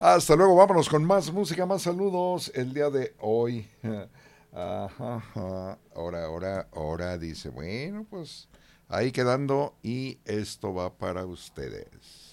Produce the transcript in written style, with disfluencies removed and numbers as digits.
Hasta luego, vámonos con más música, más saludos el día de hoy. Ajá, ajá. Ahora dice, bueno, pues ahí quedando y esto va para ustedes.